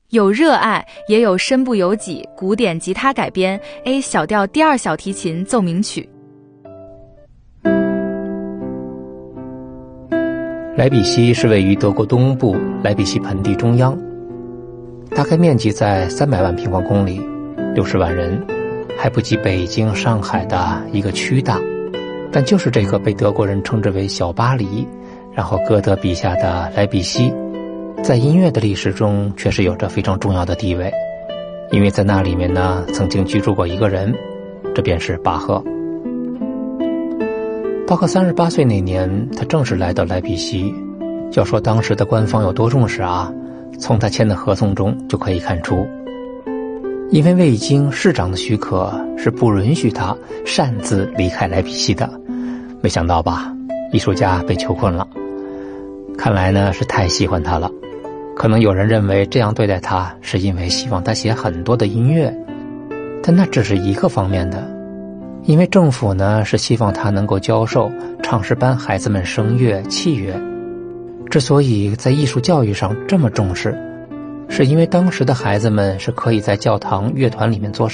有热爱，也有身不由己，古典吉他改编 A 小调第二小提琴奏鸣曲。 莱比锡是位于德国东部莱比锡盆地中央，大概面积在300万平方公里，60万人，还不及北京、上海的一个区大。但就是这个被德国人称之为小巴黎，然后歌德笔下的莱比锡，在音乐的历史中确实有着非常重要的地位，因为在那里面呢，曾经居住过一个人，这便是巴赫。巴赫38岁那年，他正式来到莱比锡。要说当时的官方有多重视啊，从他签的合同中就可以看出。因为未经市长的许可，是不允许他擅自离开莱比锡的。没想到吧，艺术家被囚困了。看来呢，是太喜欢他了。可能有人认为这样对待他，是因为希望他写很多的音乐，但那只是一个方面的。因为政府呢，是希望他能够教授唱诗班孩子们声乐、器乐。之所以在艺术教育上这么重视，是因为当时的孩子们是可以在教堂乐团里面做